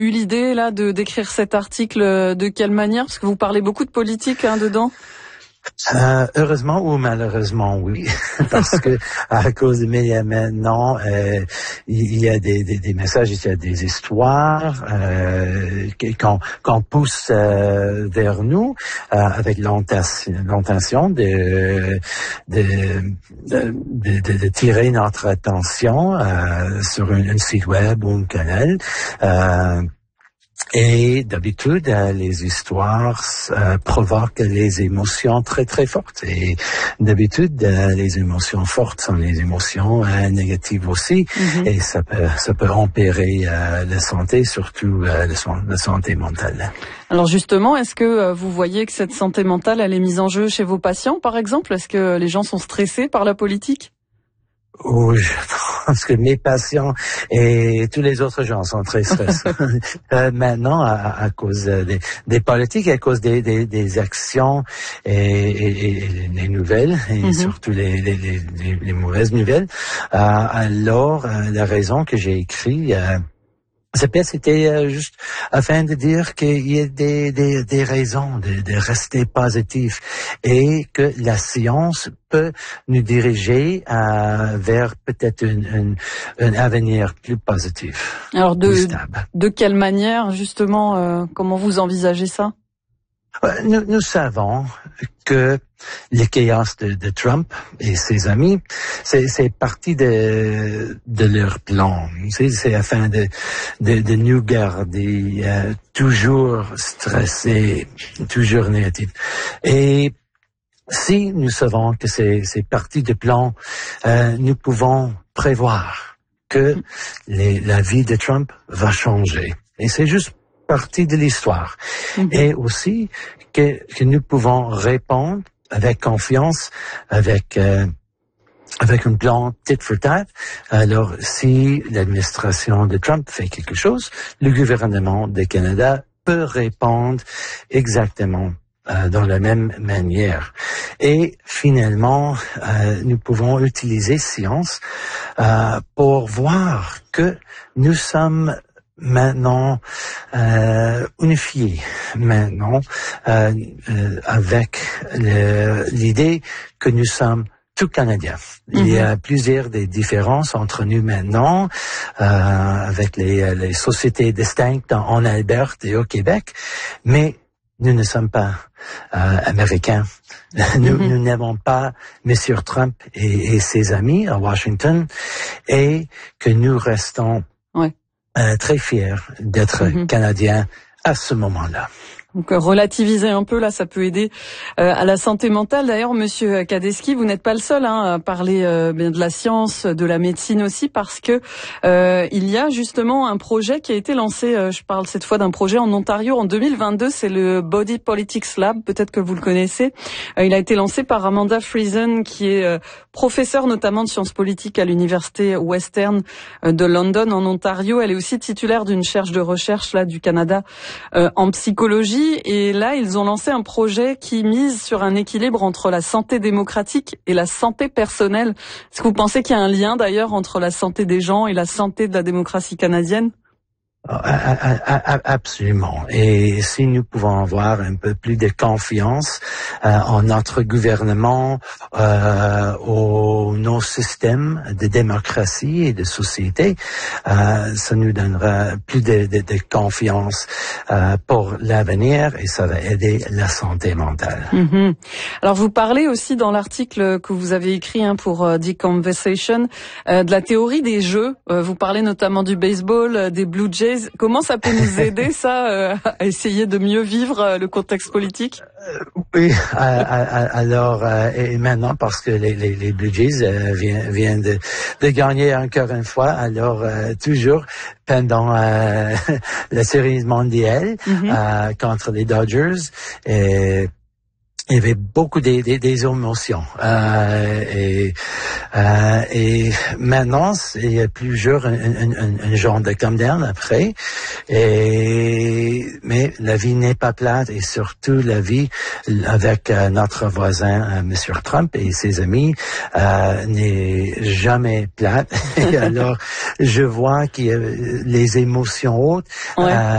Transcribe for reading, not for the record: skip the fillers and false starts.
eu l'idée là de d'écrire cet article de quelle manière? Parce que vous parlez beaucoup de politique dedans. Heureusement ou malheureusement, oui, parce que à cause des médias maintenant, il y a des messages, il y a des histoires qu'on pousse vers nous avec l'intention de tirer notre attention sur un site web ou un canal. Et d'habitude, les histoires provoquent les émotions très très fortes. Et d'habitude, les émotions fortes sont les émotions négatives aussi. Mm-hmm. Et ça peut empirer la santé, surtout la santé mentale. Alors justement, est-ce que vous voyez que cette santé mentale, elle est mise en jeu chez vos patients, par exemple? Est-ce que les gens sont stressés par la politique? Oui, je pense que mes patients et tous les autres gens sont très stressés. Maintenant, à cause des politiques, à cause des actions et les nouvelles, et surtout les mauvaises nouvelles. Alors, la raison que j'ai écrit c'était juste afin de dire qu'il y a des raisons de rester positif et que la science peut nous diriger vers peut-être un avenir plus positif. Alors de quelle manière justement comment vous envisagez ça? Nous savons que le chaos de Trump et ses amis, c'est partie de leur plan. C'est afin de nous garder toujours stressés, toujours négatifs. Et si nous savons que c'est partie du plan, nous pouvons prévoir que la vie de Trump va changer. Et c'est juste partie de l'histoire. Et aussi que nous pouvons répondre avec confiance, avec un plan tit for tat. Alors, si l'administration de Trump fait quelque chose, le gouvernement du Canada peut répondre exactement dans la même manière. Et finalement, nous pouvons utiliser science pour voir que nous sommes maintenant unifiés maintenant avec l'idée que nous sommes tous Canadiens. Il y a plusieurs des différences entre nous maintenant avec les sociétés distinctes en Alberta et au Québec, mais nous ne sommes pas américains. Nous n'avons pas M. Trump et ses amis à Washington, et que nous restons très fiers d'être Canadiens à ce moment-là. Donc relativiser un peu, là, ça peut aider à la santé mentale. D'ailleurs, Monsieur Kadesky, vous n'êtes pas le seul à parler de la science, de la médecine aussi, parce que il y a justement un projet qui a été lancé. Je parle cette fois d'un projet en Ontario en 2022. C'est le Body Politics Lab. Peut-être que vous le connaissez. Il a été lancé par Amanda Friesen, qui est professeure notamment de sciences politiques à l'université Western de London en Ontario. Elle est aussi titulaire d'une chaire de recherche là du Canada en psychologie. Et là, ils ont lancé un projet qui mise sur un équilibre entre la santé démocratique et la santé personnelle. Est-ce que vous pensez qu'il y a un lien d'ailleurs entre la santé des gens et la santé de la démocratie canadienne? Absolument. Et si nous pouvons avoir un peu plus de confiance en notre gouvernement, nos systèmes de démocratie et de société, ça nous donnera plus de confiance pour l'avenir, et ça va aider la santé mentale. Alors vous parlez aussi dans l'article que vous avez écrit pour The Conversation de la théorie des jeux. Vous parlez notamment du baseball, des Blue Jays. Comment ça peut nous aider, ça, à essayer de mieux vivre le contexte politique? Oui, alors, et maintenant, parce que les Blue Jays viennent de gagner encore une fois, alors toujours pendant la série mondiale contre les Dodgers, il y avait beaucoup des émotions. Et maintenant, il y a plusieurs un genre de come down après. Mais la vie n'est pas plate, et surtout la vie avec notre voisin, Monsieur Trump et ses amis, n'est jamais plate. Et alors, je vois qu'il y a les émotions hautes.